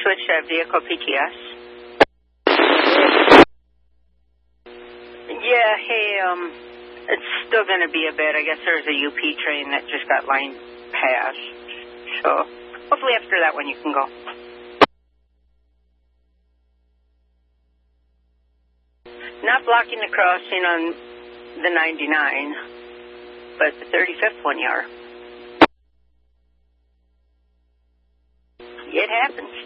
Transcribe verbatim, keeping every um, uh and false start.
switch to vehicle P T S. Yeah, hey, um, it's still going to be a bit. I guess there's a U P train that just got line passed. So hopefully after that one you can go. Not blocking the crossing on the ninety-nine, but the thirty-fifth one you are. It happens.